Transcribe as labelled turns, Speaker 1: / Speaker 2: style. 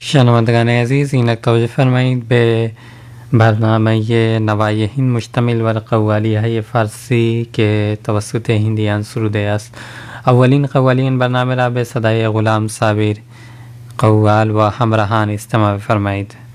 Speaker 1: شنوندگان عزیز، اینک توجه فرمایید به برنامه نوایحین مشتمل بر قوالی‌های فارسی که توسط هندیان سروده است. اولین قوالی این برنامه را به صدای غلام صابر قوال و همراهان استماع فرمایید.